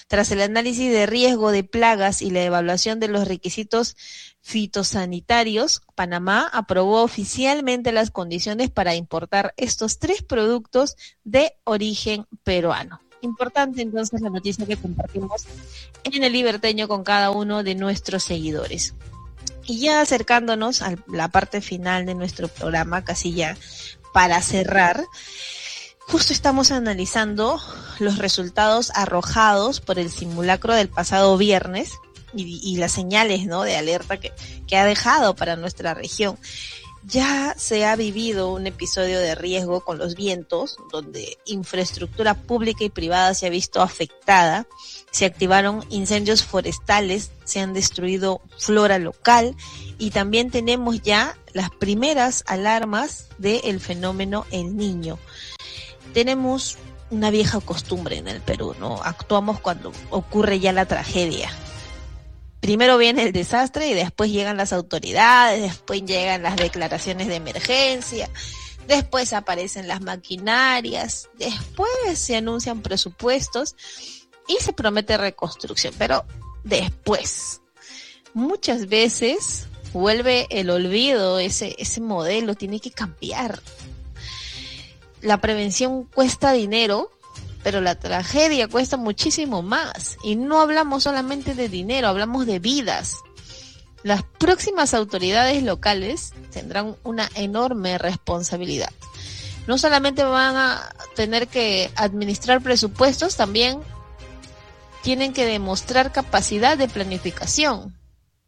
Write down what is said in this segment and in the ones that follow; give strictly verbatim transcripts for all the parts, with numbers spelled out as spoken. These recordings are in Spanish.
Tras el análisis de riesgo de plagas y la evaluación de los requisitos fitosanitarios, Panamá aprobó oficialmente las condiciones para importar estos tres productos de origen peruano. Importante entonces la noticia que compartimos en el Liberteño con cada uno de nuestros seguidores. Y ya acercándonos a la parte final de nuestro programa, casi ya para cerrar, justo estamos analizando los resultados arrojados por el simulacro del pasado viernes y, y las señales, ¿no?, de alerta que, que ha dejado para nuestra región. Ya se ha vivido un episodio de riesgo con los vientos, donde infraestructura pública y privada se ha visto afectada, se activaron incendios forestales, se han destruido flora local y también tenemos ya las primeras alarmas del fenómeno El Niño. Tenemos una vieja costumbre en el Perú, ¿no? Actuamos cuando ocurre ya la tragedia. Primero viene el desastre y después llegan las autoridades, después llegan las declaraciones de emergencia, después aparecen las maquinarias, después se anuncian presupuestos y se promete reconstrucción, pero después, muchas veces vuelve el olvido, ese, ese modelo tiene que cambiar. La prevención cuesta dinero, pero la tragedia cuesta muchísimo más. Y no hablamos solamente de dinero, hablamos de vidas. Las próximas autoridades locales tendrán una enorme responsabilidad. No solamente van a tener que administrar presupuestos, también tienen que demostrar capacidad de planificación.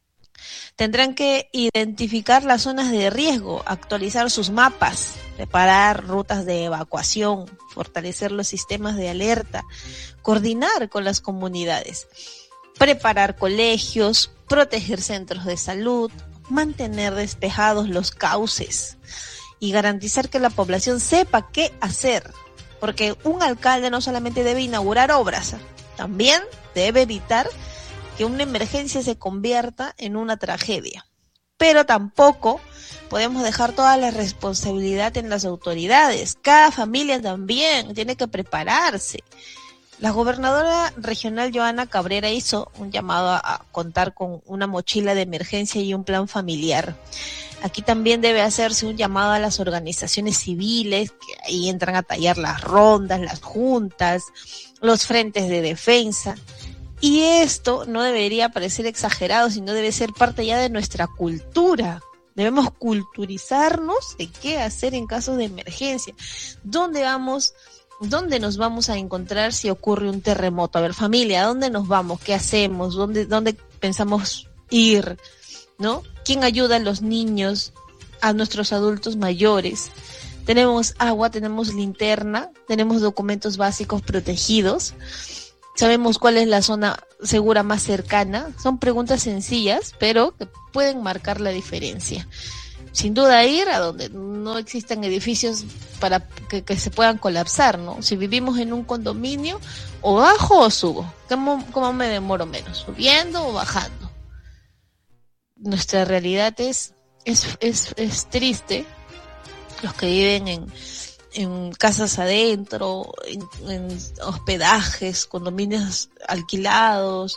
Tendrán que identificar las zonas de riesgo, actualizar sus mapas, preparar rutas de evacuación, fortalecer los sistemas de alerta, coordinar con las comunidades, preparar colegios, proteger centros de salud, mantener despejados los cauces y garantizar que la población sepa qué hacer, porque un alcalde no solamente debe inaugurar obras, también debe evitar que una emergencia se convierta en una tragedia. Pero tampoco podemos dejar toda la responsabilidad en las autoridades. Cada familia también tiene que prepararse. La gobernadora regional Joana Cabrera hizo un llamado a, a contar con una mochila de emergencia y un plan familiar. Aquí también debe hacerse un llamado a las organizaciones civiles, que ahí entran a tallar las rondas, las juntas, los frentes de defensa. Y esto no debería parecer exagerado, sino debe ser parte ya de nuestra cultura. Debemos culturizarnos de qué hacer en casos de emergencia. ¿Dónde vamos? ¿Dónde nos vamos a encontrar si ocurre un terremoto? A ver, familia, ¿a dónde nos vamos? ¿Qué hacemos? ¿Dónde, dónde pensamos ir? ¿No? ¿Quién ayuda a los niños, a nuestros adultos mayores? Tenemos agua, tenemos linterna, tenemos documentos básicos protegidos. Sabemos cuál es la zona segura más cercana. Son preguntas sencillas, pero que pueden marcar la diferencia. Sin duda ir a donde no existan edificios para que, que se puedan colapsar, ¿no? Si vivimos en un condominio, o bajo o subo. ¿Cómo, cómo me demoro menos? ¿Subiendo o bajando? Nuestra realidad es, es, es, es triste. Los que viven en... en casas adentro, en, en hospedajes, condominios alquilados,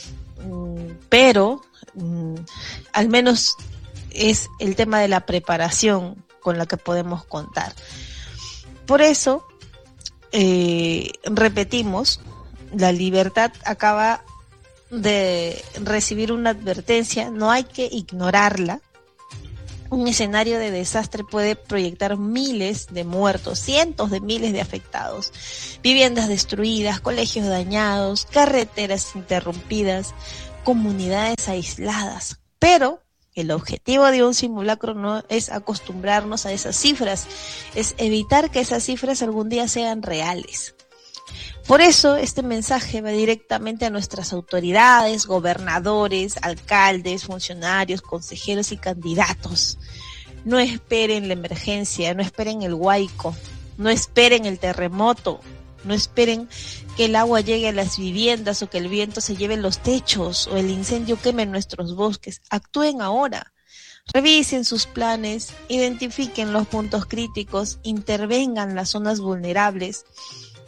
pero al menos es el tema de la preparación con la que podemos contar. Por eso, eh, repetimos, la Libertad acaba de recibir una advertencia, no hay que ignorarla. Un escenario de desastre puede proyectar miles de muertos, cientos de miles de afectados, viviendas destruidas, colegios dañados, carreteras interrumpidas, comunidades aisladas. Pero el objetivo de un simulacro no es acostumbrarnos a esas cifras, es evitar que esas cifras algún día sean reales. Por eso este mensaje va directamente a nuestras autoridades, gobernadores, alcaldes, funcionarios, consejeros y candidatos. No esperen la emergencia, no esperen el huaico, no esperen el terremoto, no esperen que el agua llegue a las viviendas o que el viento se lleve los techos o el incendio queme nuestros bosques. Actúen ahora. Revisen sus planes, identifiquen los puntos críticos, intervengan las zonas vulnerables.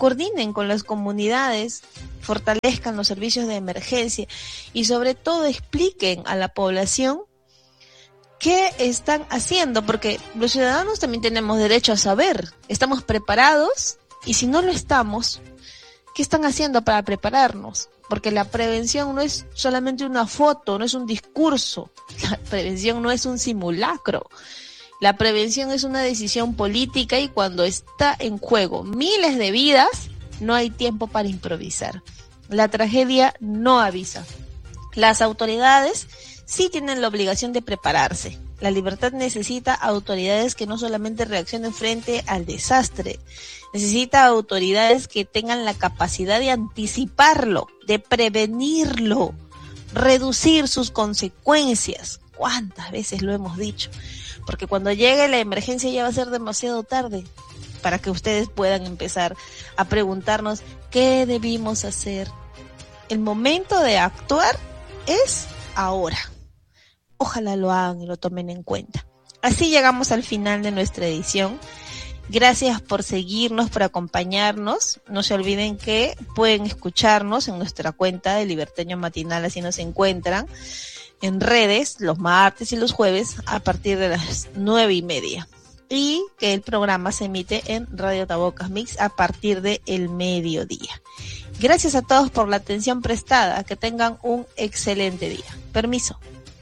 coordinen con las comunidades, fortalezcan los servicios de emergencia y sobre todo expliquen a la población qué están haciendo, porque los ciudadanos también tenemos derecho a saber, ¿estamos preparados? Y si no lo estamos, ¿qué están haciendo para prepararnos? Porque la prevención no es solamente una foto, no es un discurso, la prevención no es un simulacro. La prevención es una decisión política y cuando está en juego miles de vidas, no hay tiempo para improvisar. La tragedia no avisa. Las autoridades sí tienen la obligación de prepararse. La libertad necesita autoridades que no solamente reaccionen frente al desastre, necesita autoridades que tengan la capacidad de anticiparlo, de prevenirlo, reducir sus consecuencias. ¿Cuántas veces lo hemos dicho? Porque cuando llegue la emergencia ya va a ser demasiado tarde para que ustedes puedan empezar a preguntarnos qué debimos hacer. El momento de actuar es ahora. Ojalá lo hagan y lo tomen en cuenta. Así llegamos al final de nuestra edición. Gracias por seguirnos, por acompañarnos. No se olviden que pueden escucharnos en nuestra cuenta de Liberteño Matinal, así nos encuentran en redes los martes y los jueves a partir de las nueve y media. Y que el programa se emite en Radio Tabocas Mix a partir de el mediodía. Gracias a todos por la atención prestada. Que tengan un excelente día. Permiso.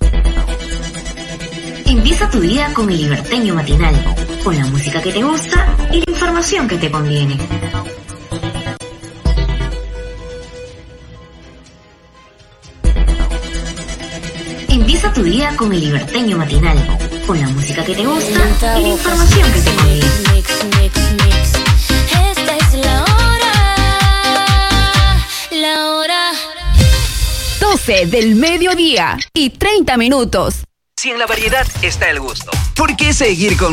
Empieza tu día con el Liberteño Matinal, con la música que te gusta y la información que te conviene. Empieza tu día con el Liberteño Matinal, con la música que te gusta y la información que te conviene. Mix, mix, mix. Esta es la hora, la hora. doce del mediodía y treinta minutos. Si en la variedad está el gusto, ¿por qué seguir con